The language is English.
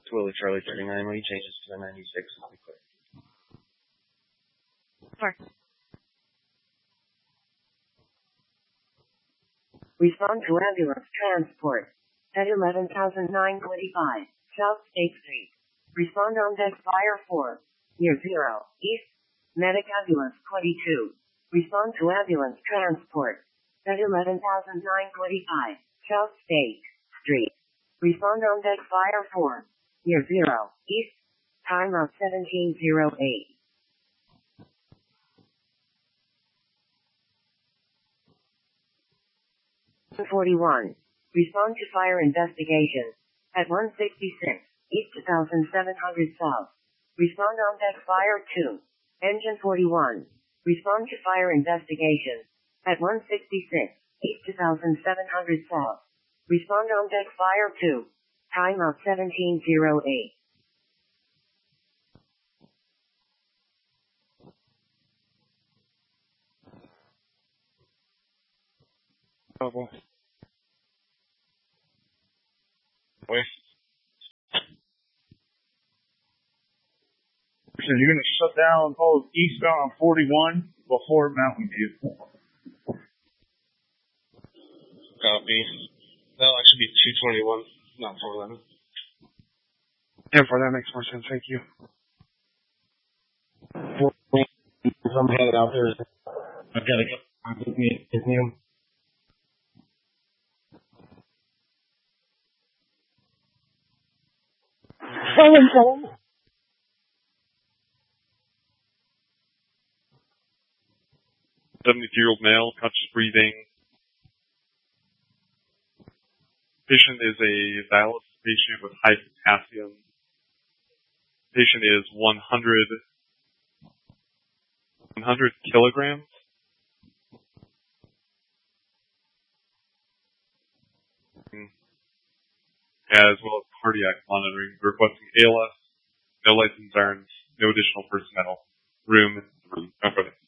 Willie Charlie 39, when he changes to a 96, it'll be clear. Sure. Respond to ambulance transport at 11,925 South State Street. Respond on deck fire 4, near 0, East, medic ambulance 22. Respond to ambulance transport at 11,925 South State Street. Respond on deck fire 4, near 0, East, time of 1708. 41. Respond to fire investigation at 166 East 2700 South. Respond on deck fire 2, engine 41. Respond to fire investigation at 166 East 2700 South. Respond on deck fire 2, time of 1708. Trouble. Wait. So you're going to shut down all eastbound on 41 before Mountain View. Copy. That'll actually be 221, not 411. Yeah, for that makes more sense. Thank you. I'm headed out there. I've got to go with me at Neil. Seven. 72-year-old male, conscious breathing. Patient is a dialysis patient with high potassium. Patient is 100 kilograms. As well as cardiac monitoring, requesting ALS, no license irons, no additional personnel. Room.